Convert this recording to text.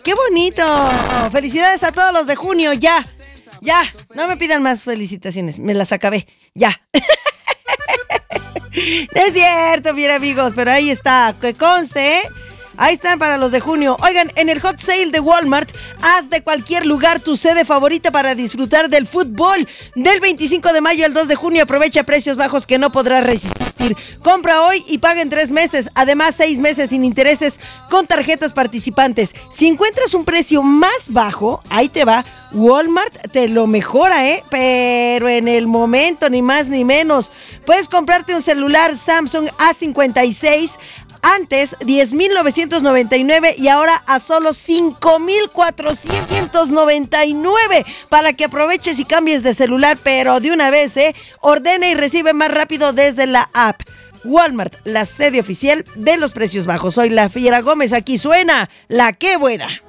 ¡Qué bonito! Felicidades a todos los de junio, ya. No me pidan más felicitaciones, me las acabé, ya. No es cierto, bien amigos, pero ahí está, que conste, ¿eh? Ahí están para los de junio. Oigan, en el hot sale de Walmart, haz de cualquier lugar tu sede favorita para disfrutar del fútbol. Del 25 de mayo al 2 de junio, aprovecha precios bajos que no podrás resistir. Compra hoy y paga en 3 meses. Además, 6 meses sin intereses con tarjetas participantes. Si encuentras un precio más bajo, ahí te va. Walmart te lo mejora, pero en el momento, ni más ni menos. Puedes comprarte un celular Samsung A56 antes 10,999 y ahora a solo 5,499 para que aproveches y cambies de celular, pero de una vez, ordena y recibe más rápido desde la app. Walmart, la sede oficial de los precios bajos. Soy la Fiera Gómez, aquí suena La Qué Buena.